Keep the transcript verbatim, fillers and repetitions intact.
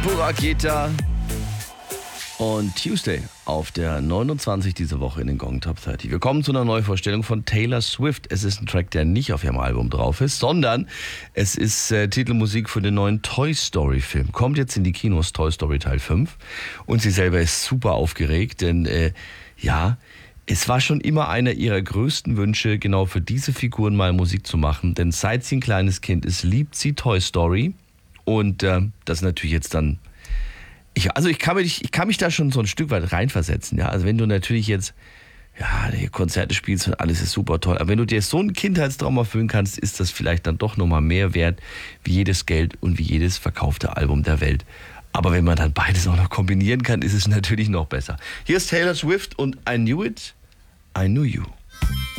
Burak Yeta und Tuesday auf der neunundzwanzig diese Woche in den Gong Top dreißig. Wir kommen zu einer Neuvorstellung von Taylor Swift. Es ist ein Track, der nicht auf ihrem Album drauf ist, sondern es ist äh, Titelmusik für den neuen Toy Story Film. Kommt jetzt in die Kinos, Toy Story Teil fünf. Und sie selber ist super aufgeregt, denn äh, ja, es war schon immer einer ihrer größten Wünsche, genau für diese Figuren mal Musik zu machen. Denn seit sie ein kleines Kind ist, liebt sie Toy Story. Und äh, das ist natürlich jetzt dann... Ich, also ich kann, mich, ich kann mich da schon so ein Stück weit reinversetzen. Ja? Also wenn du natürlich jetzt ja, die Konzerte spielst und alles ist super toll. Aber wenn du dir so einen Kindheitstraum erfüllen kannst, ist das vielleicht dann doch nochmal mehr wert, wie jedes Geld und wie jedes verkaufte Album der Welt. Aber wenn man dann beides auch noch kombinieren kann, ist es natürlich noch besser. Hier ist Taylor Swift und I Knew It, I Knew You.